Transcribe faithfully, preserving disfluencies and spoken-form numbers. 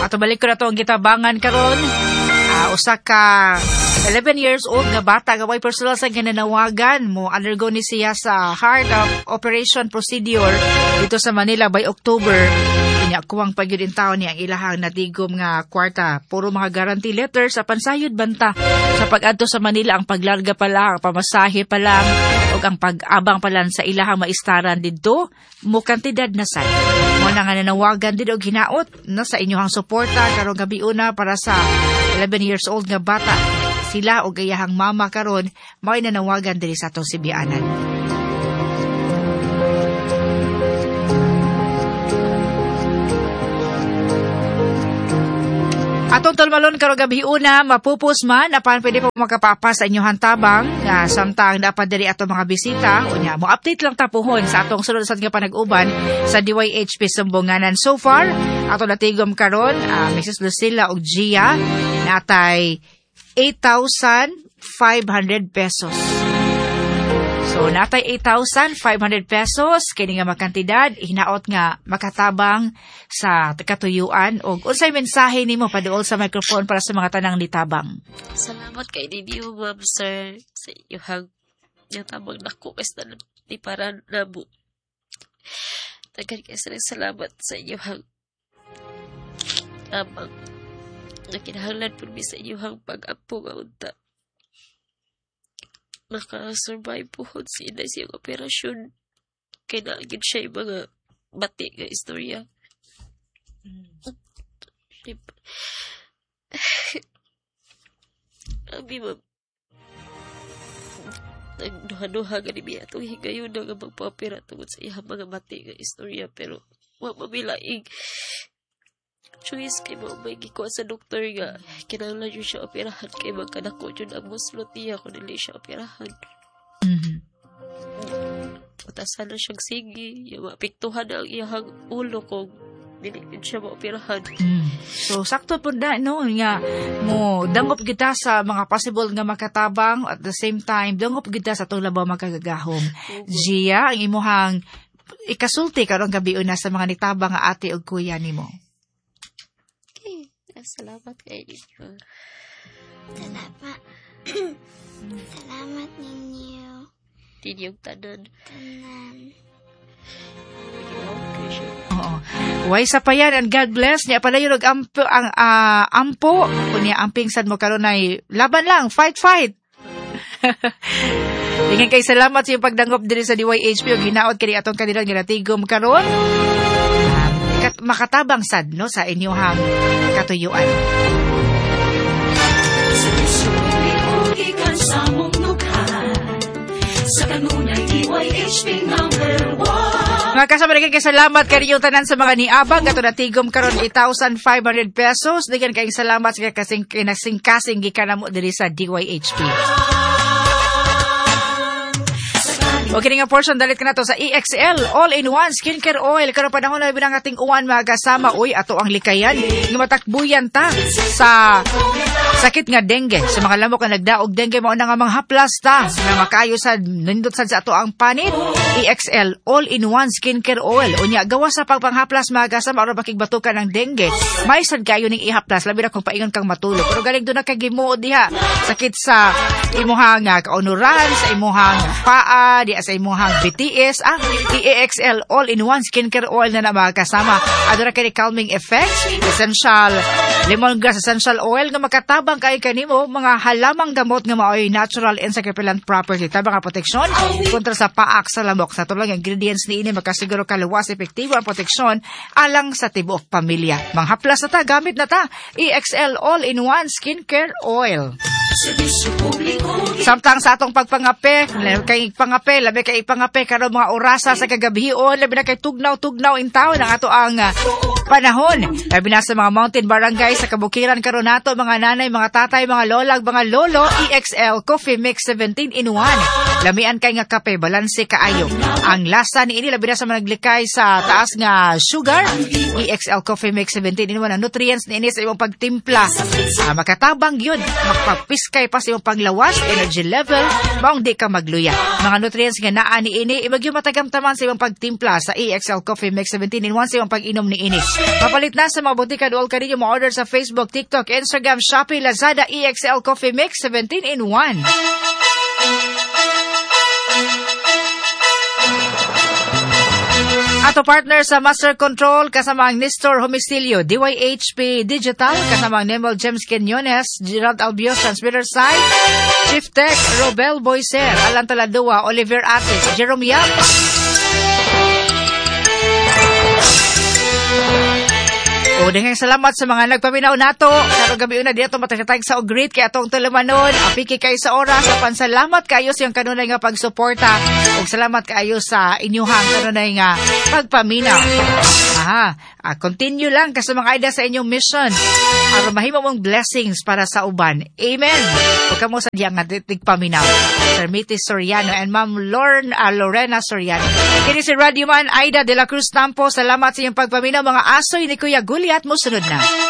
Ato balik ko na to ang gitabangan karon. Uh, usa ka eleven years old nga bata nga way personal sa ginanawagan mo undergo ni siya sa heart of operation procedure dito sa Manila by October. Kanya kuwang pagyud in taon ni ang ilahang natigom nga kwarta. Puro mga guarantee letters sa pansayod banta. Sa pag-adto sa Manila ang paglarga pa lang, ang pamasahe pa lang ug ang pag-abang pa lang sa ilahang maistaran didto mo kantidad na sad. Mo na nga nanawagan did og hinaot no sa inyong suporta karong gabi una para sa eleven years old nga bata. Sila o gayahang mama karon may nanawagan diri sa atong Sibianan. Atong tulmalon karong gabi una mapupos man apan pwede pa makapapa sa inyong tabang nga samtang dapat diri ato mga bisita unya mo update lang tapuhon sa atong sunod sad nga panag-uban sa D Y H P Sumbunganan. So far ato natigom karon uh, Missus Lucila ug Gia natay eight thousand five hundred pesos. So, natay eight thousand five hundred pesos, kini nga makantidad, hinaot nga makatabang sa katuyuan. O, unsay mensahe nimo paduol sa microphone para sa mga tanang nitabang? Salamat kay ninyo, ma'am, sir, sa iyong natabang nako, kasi na di para nabo. Tagan kayo sa salamat sa iyong tabang. Nakinahanglan po mi sa iyong pag-apo nga unta. Naka-survive po si Inday siyang operasyon. Kaya naagin siya yung mga bati nga istorya. Mm. Abi, ma'am. Nagduha-duha nga ni Mia itong higayon na nga magpapira tungod sa iyang mga bati nga istorya. Pero, mamabilaing choice kay mo may gikuha sa doktor nga kinahanglan yun siya operahan kay magkanako yun ang muslot niya kung nili siya operahan. Mm-hmm. Patasan na siyang sige yung mapiktuhan ang iyang ulo kung nili siya maoperahan. Mm. So sakto po na no nga mo dangop kita sa mga possible nga makatabang at the same time dangop kita sa itong labaw makagagahom. Gia, ang imuhang ikasulti karong gabi una sa mga nitabang nga ate o kuya nimo. Salamat kay ninyo. Salamat. Salamat ninyo. Ninyong tanan. Tanan. Oo. Way sa payan and God bless. Niya pala yung ampo, ang, uh, ampo. Kung niya amping sad mo karon ay laban lang. Fight, fight. Tingin kay salamat sa iyong pagdangop din sa D Y H P o ginaot kini atong kandidat nga natigom karon. Makatabang sad no sa inyong katuyuan. Mga kasama rin kay salamat kayo tanan sa mga niabang gato natigom karon eight thousand five hundred pesos. Digan kay salamat sa kasing kinasing-kasing gikan mo diri sa D Y H P. Okay nga portion dalit ka na to sa E X L All-in-One Skincare Oil. Karon panahon na binang ating uwan magasama. Uy, ato ang likayan. Nga matakbuyan ta sa sakit nga dengue. Sa mga lamok na nagdaog dengue, mauna nga mga haplas ta. Nga makayo sa nindot sa ato ang panit. E X L All-in-One Skincare Oil. Unya, gawa sa pagpanghaplas magasama aron makigbatukan ng dengue. May sad kayo ning ihaplas. Labi na kung paingon kang matulog. Pero galing doon na kagimuod diha. Sakit sa imuhang kaunuran, sa imuhang paa, di sa imuhang B T S, ah, E X L All-in-One Skincare Oil na na makasama. Adora kay calming effects, essential lemongrass essential oil nga makatabang kay kanimo mga halamang gamot nga maoy natural and succulent property. Tabang nga proteksyon kontra sa paak sa lamok. Sa tulong ingredients ni ini makasiguro kaluwas epektibo ang proteksyon alang sa tibuok pamilya. Manghaplas na ta, gamit na ta. E X L All-in-One Skincare Oil. Samtang sa atong pagpangape, kay pangape, labi kay pangape karon mga orasa sa kagabion, labi na kay tugnaw-tugnaw in town ang ato ang uh, panahon. Labi na sa mga mountain barangay sa kabukiran karon nato mga nanay, mga tatay, mga lolag, mga lolo, E X L Coffee Mix seventeen in one. Lamian kay nga kape, balanse kaayo. Ang lasa ni ini labi na sa managlikay sa taas nga sugar, E X L Coffee Mix seventeen in one. Ang nutrients ni ini sa imong pagtimpla. Uh, makatabang yun, magpapiskay pa sa imong panglawas, energy level, maong di ka magluya. Mga nutrients nga naa ni ini, ibagyo matagamtaman sa imong pagtimpla sa E X L Coffee Mix seventeen in one sa imong pag-inom ni ini. Mapalit na sa mga butika duol kaninyo mo order sa Facebook, TikTok, Instagram, Shopee, Lazada, E X L Coffee Mix seventeen in one. Ato partner sa Master Control kasama ang Nestor Homicilio, D Y H P Digital kasama ang Nemel James Quinones, Gerald Albios Transmitter Site, Chief Tech Robel Boyser, Alan Taladua, Oliver Atis, Jerome Yap. O, dahil salamat sa mga nagpaminaw nato. Karong gabi una dito matakatag sa Ogrit kay atong tulumanon. Apiki kayo sa oras. Apan salamat kayo sa iyong kanunay nga pagsuporta. O salamat kayo sa inyuhang kanunay nga pagpaminaw. Aha, ah, continue lang kasi mga ida sa inyong mission. Para mahimo mong blessings para sa uban. Amen. Huwag ka mo sa diyang nga tigpaminaw. Sir Mitis Soriano and Ma'am Lorn, uh, Lorena Soriano. Kini si Radio Man Aida de la Cruz Tampo. Salamat sa iyong pagpaminaw mga asoy ni Kuya Guliat mo sunod na.